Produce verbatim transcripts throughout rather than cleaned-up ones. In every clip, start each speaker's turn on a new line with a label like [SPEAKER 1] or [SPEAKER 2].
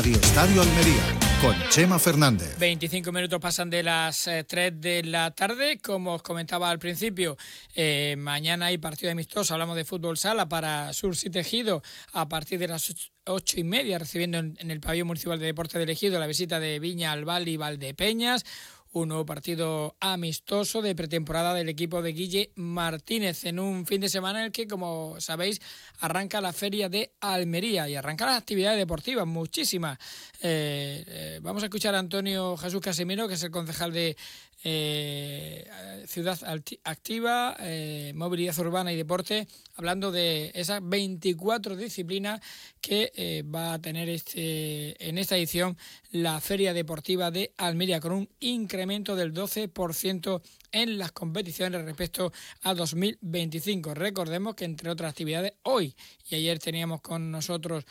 [SPEAKER 1] Radio Estadio Almería, con Chema Fernández.
[SPEAKER 2] veinticinco minutos pasan de las eh, tres de la tarde. Como os comentaba al principio, eh, mañana hay partido amistoso. Hablamos de fútbol sala para Sursi Tejido a partir de las ocho y media, recibiendo en, en el pabellón municipal de deportes de Ejido la visita de Viña Albal y Valdepeñas. Un nuevo partido amistoso de pretemporada del equipo de Guille Martínez en un fin de semana en el que, como sabéis, arranca la Feria de Almería y arrancan las actividades deportivas, muchísimas. Eh, eh, vamos a escuchar a Antonio Jesús Casimiro, que es el concejal de eh, Ciudad Activa, eh, Movilidad Urbana y Deporte, hablando de esas veinticuatro disciplinas que eh, va a tener este en esta edición la Feria Deportiva de Almería, con un incremento del doce por ciento en las competiciones respecto a dos mil veinticinco. Recordemos que, entre otras actividades, hoy y ayer teníamos con nosotros,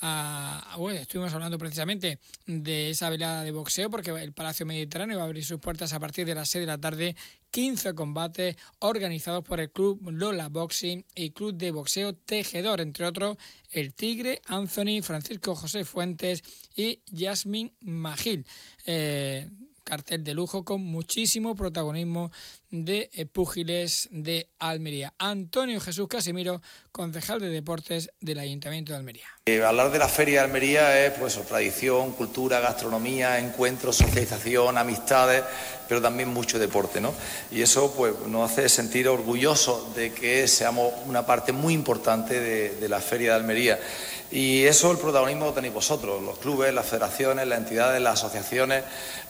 [SPEAKER 2] a, bueno, estuvimos hablando precisamente de esa velada de boxeo, porque el Palacio Mediterráneo va a abrir sus puertas a partir de las seis de la tarde. quince combates organizados por el Club Lola Boxing y Club de Boxeo Tejedor, entre otros el Tigre, Anthony, Francisco José Fuentes y Yasmin Magil. Eh, cartel de lujo con muchísimo protagonismo de eh, púgiles de Almería. Antonio Jesús Casimiro, concejal de Deportes del Ayuntamiento de Almería.
[SPEAKER 3] Eh, hablar de la Feria de Almería es pues tradición, cultura, gastronomía, encuentros, socialización, amistades, pero también mucho deporte, ¿no? Y eso pues nos hace sentir orgullosos de que seamos una parte muy importante de, de la Feria de Almería. Y eso, el protagonismo lo tenéis vosotros, los clubes, las federaciones, las entidades, las asociaciones.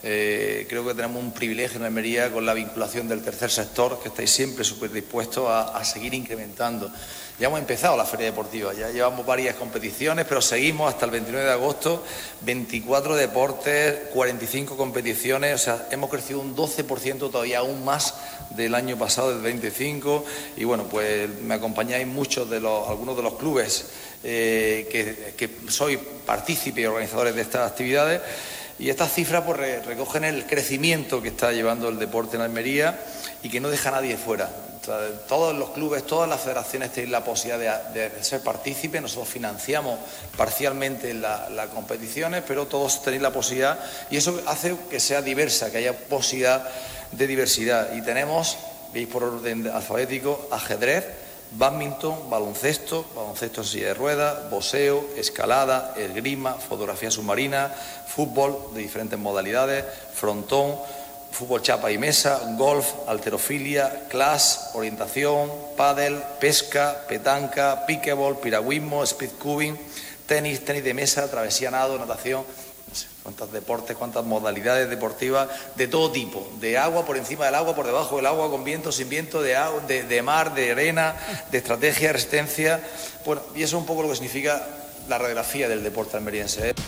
[SPEAKER 3] Eh, creo que tenemos un privilegio en Almería con la vinculación del tercer sector, que estáis siempre súper dispuestos a, a seguir incrementando. Ya hemos empezado la Feria Deportiva, ya llevamos varias competiciones, pero seguimos hasta el veintinueve de agosto, veinticuatro deportes, cuarenta y cinco competiciones, o sea, hemos crecido un doce por ciento, todavía aún más del año pasado, del veinticinco, y bueno, pues me acompañáis muchos de los, algunos de los clubes eh, que, que sois partícipes y organizadores de estas actividades, y estas cifras pues re, recogen el crecimiento que está llevando el deporte en Almería y que no deja a nadie fuera. Todos los clubes, todas las federaciones tienen la posibilidad de, de ser partícipes. Nosotros financiamos parcialmente las la competiciones, pero todos tenéis la posibilidad, y eso hace que sea diversa, que haya posibilidad de diversidad. Y tenemos, veis por orden alfabético, ajedrez, bádminton, baloncesto, baloncesto en silla de ruedas, boxeo, escalada, esgrima, fotografía submarina, fútbol de diferentes modalidades, frontón, fútbol chapa y mesa, golf, halterofilia, clash, orientación, pádel, pesca, petanca, pickleball, piragüismo, speed cubing, tenis, tenis de mesa, travesía, nado, natación, no sé cuántos deportes, cuántas modalidades deportivas de todo tipo, de agua, por encima del agua, por debajo del agua, con viento, sin viento, de, agua, de, de mar, de arena, de estrategia, resistencia. Bueno, y eso es un poco lo que significa la radiografía del deporte almeriense, ¿eh?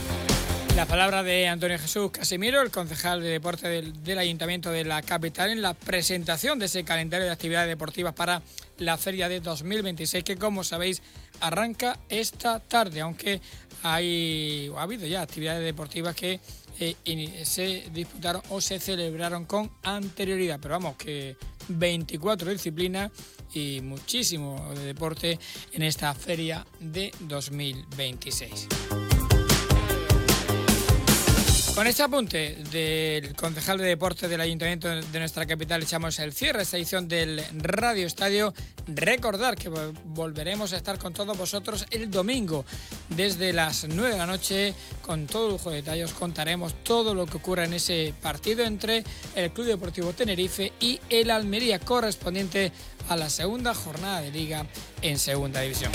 [SPEAKER 2] La palabra de Antonio Jesús Casimiro, el concejal de deporte del, del Ayuntamiento de la capital, en la presentación de ese calendario de actividades deportivas para la Feria de dos mil veintiséis, que, como sabéis, arranca esta tarde, aunque hay ha habido ya actividades deportivas que eh, se disputaron o se celebraron con anterioridad. Pero vamos, que veinticuatro disciplinas y muchísimo de deporte en esta Feria de dos mil veintiséis. Con este apunte del concejal de deporte del Ayuntamiento de nuestra capital echamos el cierre a esta edición del Radio Estadio. Recordar que volveremos a estar con todos vosotros el domingo desde las nueve de la noche con todo lujo de detalles. Contaremos todo lo que ocurra en ese partido entre el Club Deportivo Tenerife y el Almería, correspondiente a la segunda jornada de Liga en Segunda División.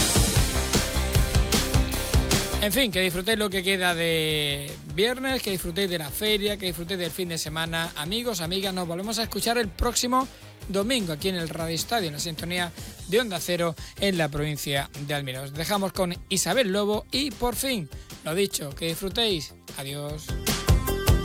[SPEAKER 2] En fin, que disfrutéis lo que queda de viernes, que disfrutéis de la feria, que disfrutéis del fin de semana. Amigos, amigas, nos volvemos a escuchar el próximo domingo aquí en el Radio Estadio, en la sintonía de Onda Cero en la provincia de Almería. Os dejamos con Isabel Lobo y, por fin, lo dicho, que disfrutéis. Adiós.